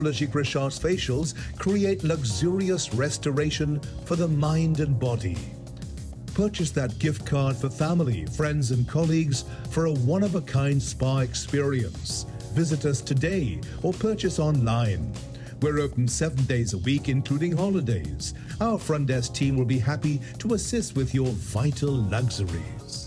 Richard's facials create luxurious restoration for the mind and body. Purchase that gift card for family, friends, and colleagues for a one-of-a-kind spa experience. Visit us today or purchase online. We're open 7 days a week, including holidays. Our front desk team will be happy to assist with your vital luxuries.